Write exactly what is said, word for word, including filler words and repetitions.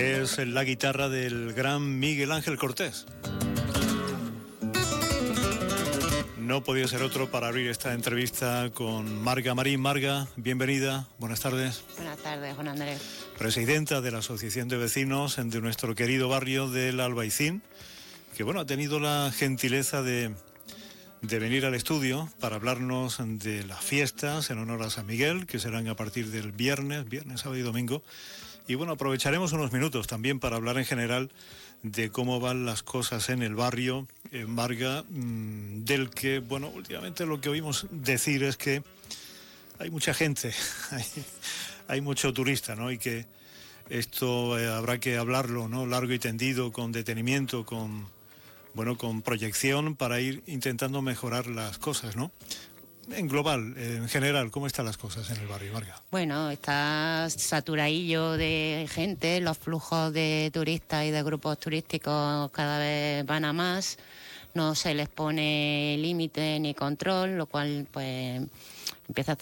Es la guitarra del gran Miguel Ángel Cortés. No podía ser otro para abrir esta entrevista con Marga Marín. Marga, bienvenida, buenas tardes. Buenas tardes, Juan Andrés. Presidenta de la Asociación de Vecinos de nuestro querido barrio del Albaicín, que bueno, ha tenido la gentileza de, de venir al estudio para hablarnos de las fiestas en honor a San Miguel, que serán a partir del viernes, viernes, sábado y domingo. Y bueno, aprovecharemos unos minutos también para hablar en general de cómo van las cosas en el barrio, en Marga, mmm, del que, bueno, últimamente lo que oímos decir es que hay mucha gente, hay, hay mucho turista, ¿no? Y que esto eh, habrá que hablarlo, ¿no? Largo y tendido, con detenimiento, con, bueno, con proyección para ir intentando mejorar las cosas, ¿no? En global, en general, ¿cómo están las cosas en el barrio, Marga? Bueno, está saturadillo de gente, los flujos de turistas y de grupos turísticos cada vez van a más, no se les pone límite ni control, lo cual pues empieza